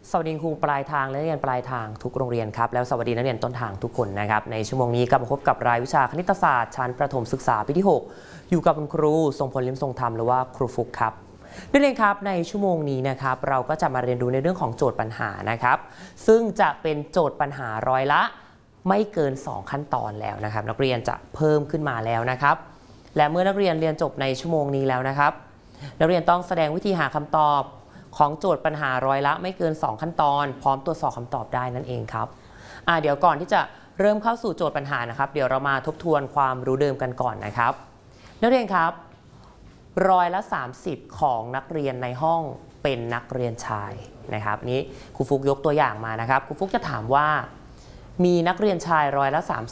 สวัสดีครูปลายทางและนักเรียนปลายทางทุกโรงเรียนครับแล้วสวัสดีนักเรียนต้นทางทุกคนนะครับในชั่วโมงนี้กลับมาพบกับรายวิชาคณิตศาสตร์ชั้นประถมศึกษาปีที่6อยู่กับคุณครูทรงพลลิ้มทรงธรรมหรือว่าครูฟุกครับนักเรียนครับในชั่วโมงนี้นะครับเราก็จะมาเรียนรู้ในเรื่องของโจทย์ปัญหานะครับซึ่งจะเป็นโจทย์ปัญหาร้อยละไม่เกิน2ขั้นตอนแล้วนะครับนักเรียนจะเพิ่มขึ้นมาแล้วนะครับและเมื่อนักเรียนเรียนจบในชั่วโมงนี้แล้วนะครับนักเรียนต้องแสดงวิธีหาคำตอบของโจทย์ปัญหาร้อยละไม่เกิน2ขั้นตอนพร้อมตรวจสอบคำตอบได้นั่นเองครับเดี๋ยวก่อนที่จะเริ่มเข้าสู่โจทย์ปัญหานะครับเดี๋ยวเรามาทบทวนความรู้เดิมกันก่อนนะครับนักเรียนครับร้อยละ30ของนักเรียนในห้องเป็นนักเรียนชายนะครับนี้ครูฟุกยกตัวอย่างมานะครับครูฟุกจะถามว่ามีนักเรียนชายร้อยละ